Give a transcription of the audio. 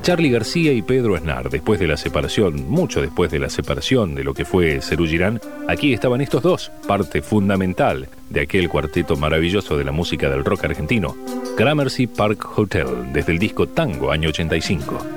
Charly García y Pedro Aznar, después de la separación, mucho después de la separación de lo que fue Serú Girán, aquí estaban estos dos, parte fundamental de aquel cuarteto maravilloso de la música del rock argentino, Gramercy Park Hotel, desde el disco Tango, año 85.